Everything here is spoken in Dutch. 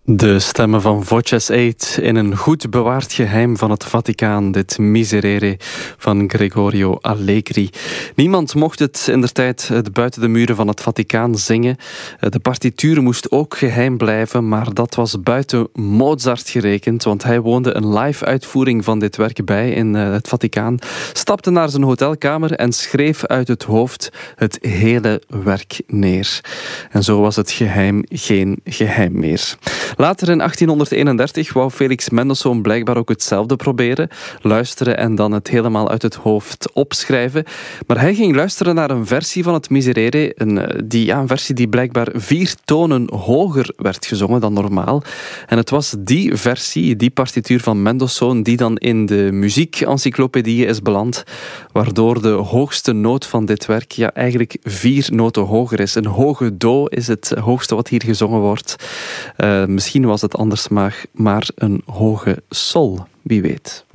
De stemmen van Voces 8 in een goed bewaard geheim van het Vaticaan, dit Miserere van Gregorio Allegri. Niemand mocht het indertijd buiten de muren van het Vaticaan zingen. De partituur moest ook geheim blijven, maar dat was buiten Mozart gerekend, want hij woonde een live uitvoering van dit werk bij in het Vaticaan, stapte naar zijn hotelkamer en schreef uit het hoofd het hele werk neer. En zo was het geheim geen geheim meer. Later in 1831 wou Felix Mendelssohn blijkbaar ook hetzelfde proberen. Luisteren en dan het helemaal uit het hoofd opschrijven. Maar hij ging luisteren naar een versie van het Miserere. Een versie die blijkbaar 4 tonen hoger werd gezongen dan normaal. En het was die versie, die partituur van Mendelssohn, die dan in de muziekencyclopedie is beland. Waardoor de hoogste noot van dit werk eigenlijk 4 noten hoger is. Een hoge do is het hoogste wat hier gezongen wordt. Misschien was het anders maar een hoge sol, wie weet.